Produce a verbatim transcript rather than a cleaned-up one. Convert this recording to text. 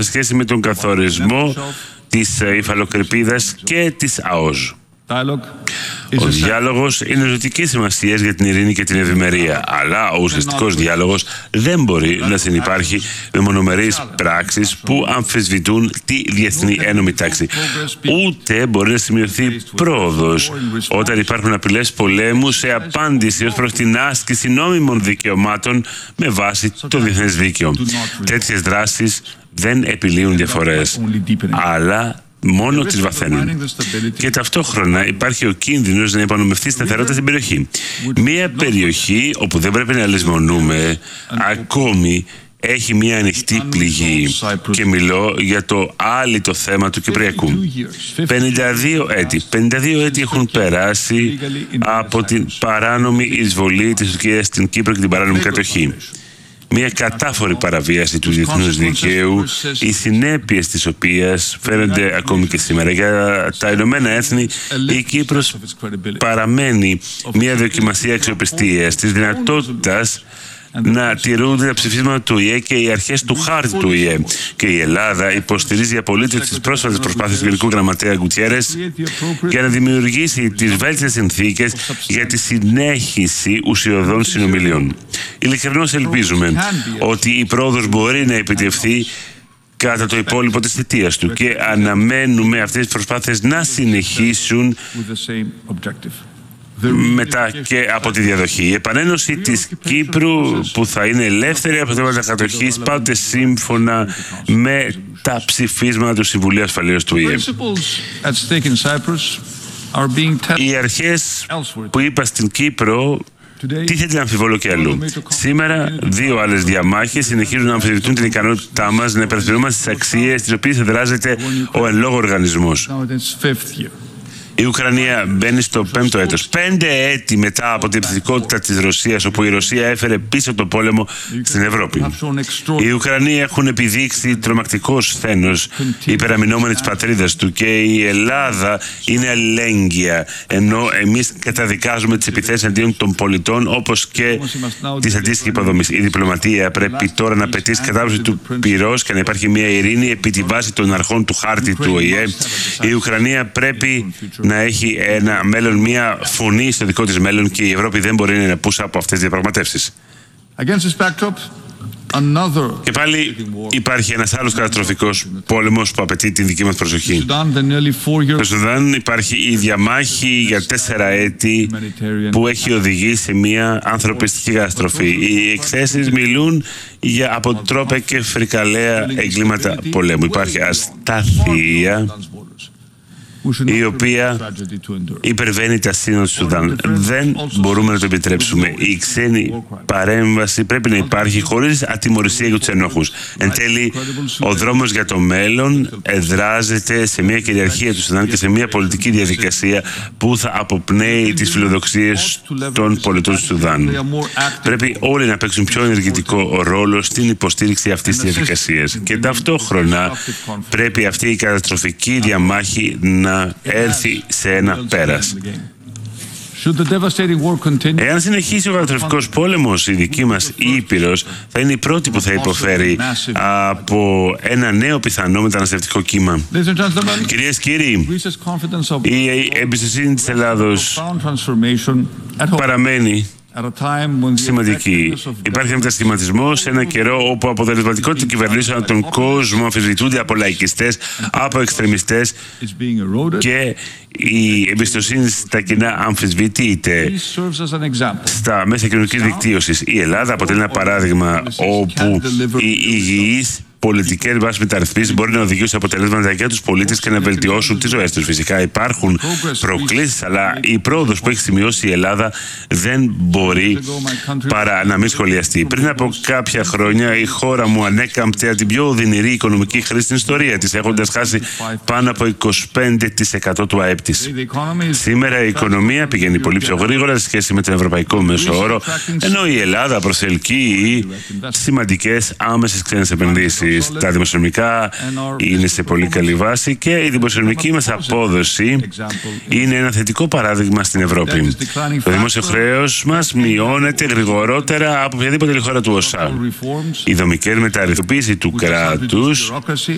σε σχέση με τον καθορισμό της υφαλοκρηπίδας και της ΑΟΣ. Ο διάλογος είναι ζωτικής σημασίας για την ειρήνη και την ευημερία, αλλά ο ουσιαστικός διάλογος δεν μπορεί να συνυπάρχει με μονομερείς πράξεις που αμφισβητούν τη διεθνή ένωμη τάξη. Ούτε μπορεί να σημειωθεί πρόοδος όταν υπάρχουν απειλές πολέμου σε απάντηση ως προς την άσκηση νόμιμων δικαιωμάτων με βάση το διεθνές δίκαιο. Τέτοιες δράσεις δεν επιλύουν διαφορές, αλλά μόνο τις βαθαίνουν. Και ταυτόχρονα υπάρχει ο κίνδυνος να υπονομευτεί η σταθερότητα στην περιοχή. Μία περιοχή όπου δεν πρέπει να λησμονούμε ακόμη έχει μία ανοιχτή πληγή, και μιλώ για το άλυτο θέμα του Κυπριακού. πενήντα δύο έτη. πενήντα δύο έτη έχουν περάσει από την παράνομη εισβολή της Τουρκίας στην Κύπρο και την παράνομη κατοχή. Μια κατάφορη παραβίαση του διεθνούς δικαίου, οι συνέπειες της οποίας φαίνονται ακόμη και σήμερα. Για τα Ηνωμένα Έθνη, η Κύπρος παραμένει μια δοκιμασία αξιοπιστίας, της δυνατότητας να τηρούνται τα ψηφίσματα του ΙΕ και οι αρχές του χάρτη του ΙΕ. Και η Ελλάδα υποστηρίζει απολύτως τις πρόσφατες προσπάθειες του Γενικού Γραμματέα Γκουτιέρες για να δημιουργήσει τις βέλτιστες συνθήκες για τη συνέχιση ουσιωδών συνομιλιών. Ειλικρινώς ελπίζουμε ότι η πρόοδος μπορεί να επιτευχθεί κατά το υπόλοιπο της θητείας του και αναμένουμε αυτές τις προσπάθειες να συνεχίσουν μετά και από τη διαδοχή. Η επανένωση της Κύπρου που θα είναι ελεύθερη από θέματα κατοχής πάντοτε σύμφωνα με τα ψηφίσματα του Συμβουλίου Ασφαλείας του ΙΕ. Οι αρχές που είπα στην Κύπρο τίθεται να αμφιβολώ και αλλού. Σήμερα, δύο άλλες διαμάχες συνεχίζουν να αμφισβητούν την ικανότητά μας να υπερασπιζόμαστε τις αξίες τις οποίες εδράζεται ο εν λόγω οργανισμός. Η Ουκρανία μπαίνει στο πέμπτο έτος. Πέντε έτη μετά από την επιθετικότητα της Ρωσίας, όπου η Ρωσία έφερε πίσω το πόλεμο στην Ευρώπη. Οι Ουκρανοί έχουν επιδείξει τρομακτικό σθένος υπεραμεινόμενοι της πατρίδας του και η Ελλάδα είναι αλληλέγγυα, ενώ εμείς καταδικάζουμε τις επιθέσεις αντίον των πολιτών όπως και τις αντίστοιχες υποδομές. Η διπλωματία πρέπει τώρα να πετύσει κατάπαυση του πυρός και να υπάρχει μια ειρήνη επί τη βάση των αρχών του χάρτη του ΟΗΕ. Η Ουκρανία πρέπει να έχει ένα μέλλον, μια φωνή στο δικό της μέλλον, και η Ευρώπη δεν μπορεί να είναι πούσα από αυτές τις διαπραγματεύσεις. Και πάλι υπάρχει ένας άλλος καταστροφικός πόλεμος που απαιτεί την δική μας προσοχή. Στο Σουδάν υπάρχει η διαμάχη για τέσσερα έτη που έχει οδηγήσει σε μια ανθρωπιστική καταστροφή. Οι εκθέσεις μιλούν για αποτρόπαια και φρικαλαία εγκλήματα πολέμου. Υπάρχει αστάθεια η οποία υπερβαίνει τα σύνορα του Σουδάν. Δεν μπορούμε να το επιτρέψουμε. Η ξένη παρέμβαση πρέπει να υπάρχει χωρίς ατιμωρησία για τους ενόχους. Εν τέλει, ο δρόμος για το μέλλον εδράζεται σε μια κυριαρχία του Σουδάν και σε μια πολιτική διαδικασία που θα αποπνέει τις φιλοδοξίες των πολιτών του Σουδάν. Πρέπει όλοι να παίξουν πιο ενεργητικό ρόλο στην υποστήριξη αυτής της διαδικασίας. Και ταυτόχρονα πρέπει αυτή η καταστροφική διαμάχη να να έρθει σε ένα πέρας. Εάν συνεχίσει ο καταστροφικός πόλεμος, η δική μας Ήπειρος θα είναι η πρώτη που θα υποφέρει από ένα νέο πιθανό μεταναστευτικό κύμα. Κυρίες και κύριοι, η εμπιστοσύνη της Ελλάδος παραμένει σημαντική. Υπάρχει μετασχηματισμός σε ένα καιρό όπου η αποτελεσματικότητα των κυβερνήσεων από τον κόσμο αμφισβητούνται από λαϊκιστές, από εξτρεμιστές και η εμπιστοσύνη στα κοινά αμφισβητείται στα μέσα κοινωνικής δικτύωσης. Η Ελλάδα αποτελεί ένα παράδειγμα όπου οι υγιείς πολιτικές βάσεις μεταρρυθμίσεις μπορεί να οδηγήσουν σε αποτελέσματα για τους πολίτες και να βελτιώσουν τις ζωές τους. Φυσικά υπάρχουν προκλήσεις, αλλά η πρόοδος που έχει σημειώσει η Ελλάδα δεν μπορεί παρά να μην σχολιαστεί. Πριν από κάποια χρόνια η χώρα μου ανέκαμπτε την πιο οδυνηρή οικονομική κρίση στην ιστορία της, έχοντας χάσει πάνω από είκοσι πέντε τοις εκατό του ΑΕΠ της. Σήμερα η οικονομία πηγαίνει πολύ πιο γρήγορα σε σχέση με τον ευρωπαϊκό μέσο όρο, ενώ η Ελλάδα προσελκύει σημαντικές άμεσες ξένες επενδύσεις. Τα δημοσιονομικά είναι σε πολύ καλή βάση και η δημοσιονομική μας απόδοση είναι ένα θετικό παράδειγμα στην Ευρώπη. Το δημόσιο χρέος μας μειώνεται γρηγορότερα από οποιαδήποτε άλλη χώρα του ΟΣΑ. Η δομική μεταρρυθμίση του κράτους